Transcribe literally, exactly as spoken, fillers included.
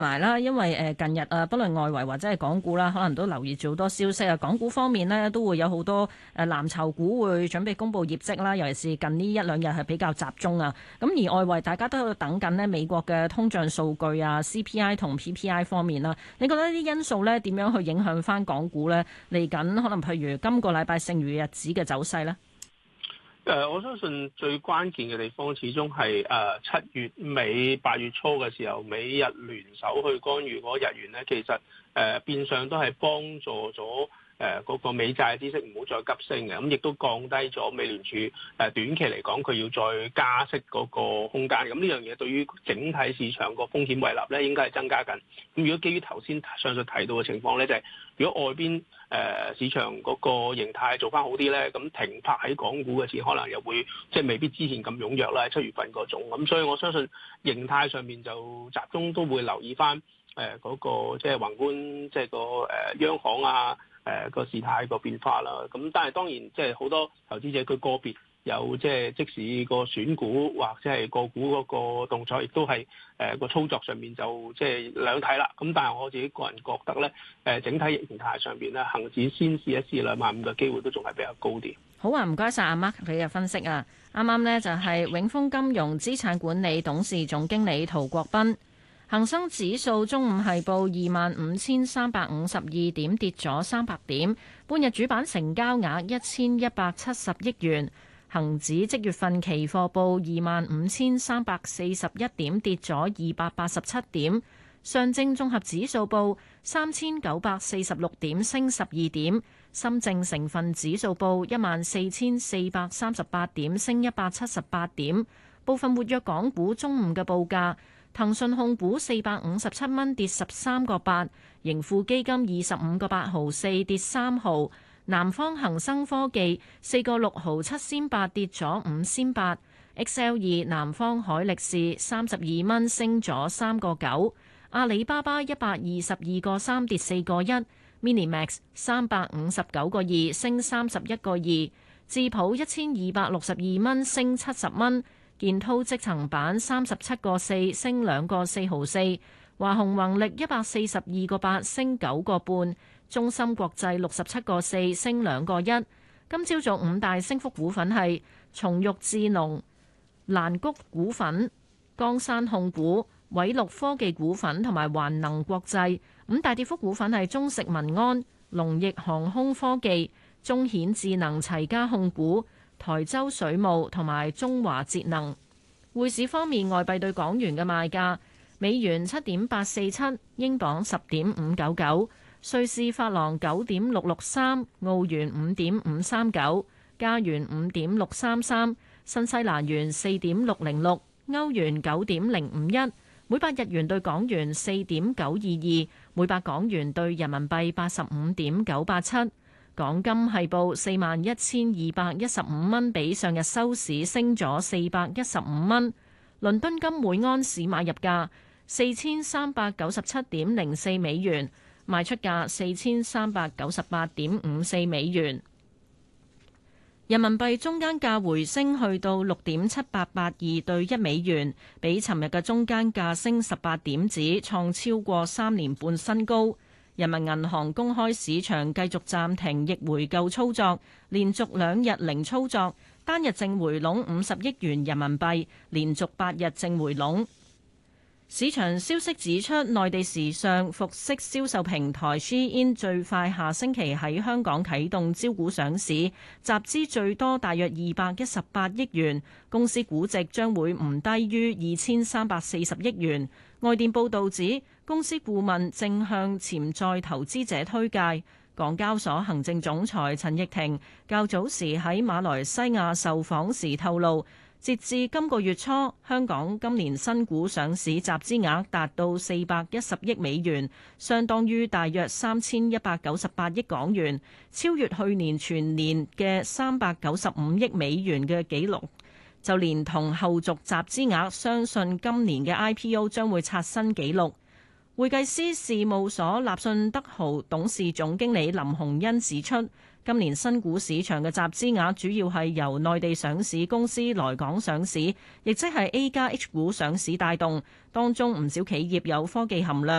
埋啦，因為誒近日啊，不論外圍或者係港股啦，可能都留意住好多消息啊。港股方面呢，都會有好多誒藍籌股會準備公布業績啦，尤其是近呢一兩日係比較集中啊。咁而外圍大家都喺度等緊呢美國嘅通脹數據啊、C P I 同 P P I 方面啦。你覺得呢啲因素呢點樣去影響翻港股呢？嚟緊可能譬如今個禮拜剩餘日子嘅走勢呢？ 誒、呃，我相信最關鍵嘅地方始終係誒七月尾八月初嘅時候，美日聯手去干預嗰日元咧，其實誒、呃、變相都係幫助咗誒嗰個美債孳息唔好再急升嘅，咁亦都降低咗美聯儲誒短期嚟講佢要再加息嗰個空間。咁呢樣嘢對於整體市場個風險胃納咧，應該係增加緊。咁如果基於頭先上述提到嘅情況咧，就係、是、如果外邊誒、呃、市場嗰個形態做翻好啲咧，咁停泊喺港股嘅錢可能又會即係未必之前咁踴躍啦，七月份嗰種。咁所以我相信形態上面就集中都會留意翻誒嗰個即係宏觀即係個誒央行啊誒個事態個變化啦。咁但係當然即係好多投資者佢個別有即係即使個選股或者係個股嗰個動作，亦都係誒個操作上面就即係兩睇啦。咁但係我自己個人覺得咧，誒整體形態上邊咧，恆指先試一試兩萬五嘅機會都仲係比較高啲。 好啊，唔該晒阿 Mark 你嘅分析啊。啱啱呢就係永豐金融資產管理董事總經理陶國斌。恒生指數中午係報二萬五千三百五十二點，跌咗三百點。半日主板成交額一千一百七十億元。恒指即月份期貨報二萬五千三百四十一點，跌咗二百八十七點。上證綜合指數報三千九百四十六點，升十二點。深證成分指數報一萬四千四百三十八點，升一百七十八點。部分活躍港股中午嘅報價：騰訊控股四百五十七蚊，跌十三個八；盈富基金二十五個八毫四，跌三毫。南方恒生科技四個六毫七仙八，跌咗五仙八。X L 二南方海力士三十二蚊，升咗三個九。阿里巴巴一百二十二個三，跌四個一。Minimax 三百五十九個二，升三十一個二。智普一千二百六十二蚊，升七十蚊。建滔積層板三十七個四，升兩個四毫四。華虹宏力一百四十二個八，升九個半。中芯國際六十七個四，升兩個一。今朝早五大升幅股份係松玉智農、蘭谷股份、江山控股、偉綠科技股份同埋環能國際。五大跌幅股份係中食民安、龍翼航空科技、中顯智能齊家控股、台州水務同埋中華節能。匯市方面，外幣對港元嘅賣價：美元七點八四七，英鎊十點五九九。瑞士法郎九點六六三，澳元五點五三九，加元五點六三三，新西蘭元四點六零六，歐元九點零五一，每百日元對港元四點九二二，每百港元對人民幣八十五點九八七。港金係報四萬一千二百一十五蚊，比上日收市升咗四百一十五蚊。倫敦金每安士買入價四千三百九十七點零四美元。賣出價四千三百九十八點五四美元。人民幣中間價回升去到六點七八八二對一美元，比尋日嘅中間價升十八點子，創超過三年半新高。人民銀行公開市場繼續暫停逆回購操作，連續兩日零操作，單日淨回籠五十億元人民幣，連續八日淨回籠。市場消息指出，內地時尚服飾銷售平台 Shein 最快下星期喺香港啟動招股上市，集資最多大約二百一十八億元，公司估值將會唔低於二千三百四十億元。外電報導指，公司顧問正向潛在投資者推介。港交所行政總裁陳奕婷較早時喺馬來西亞受訪時透露，截至今個月初，香港今年新股上市集資額達到四百一十億美元，相當於大約三千一百九十八億港元，超越去年全年嘅三百九十五億美元嘅紀錄。就連同後續集資額，相信今年嘅 I P O 將會刷新紀錄。會計師事務所立信德豪董事總經理林鴻恩指出， 今年新股市場嘅集資額主要係由內地上市公司來港上市，亦即係 A 加 H 股上市帶動，當中唔少企業有科技含量。